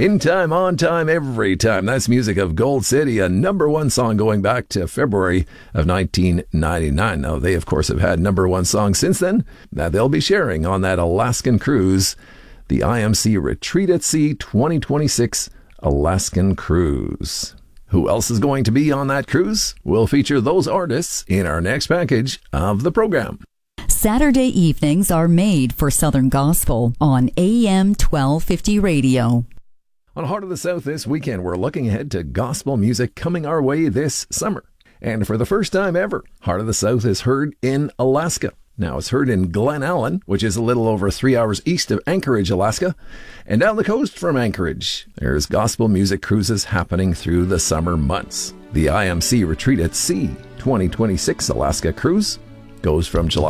In time, on time, every time. That's music of Gold City, a number one song going back to February of 1999. Now, they, of course, have had number one songs since then that they'll be sharing on that Alaskan cruise, the IMC Retreat at Sea 2026 Alaskan Cruise. Who else is going to be on that cruise? We'll feature those artists in our next package of the program. Saturday evenings are made for Southern Gospel on AM 1250 radio. On Heart of the South this weekend, we're looking ahead to gospel music coming our way this summer. And for the first time ever, Heart of the South is heard in Alaska. Now, it's heard in Glen Allen, which is a little over 3 hours east of Anchorage, Alaska. And down the coast from Anchorage, there's gospel music cruises happening through the summer months. The IMC Retreat at Sea 2026 Alaska Cruise goes from July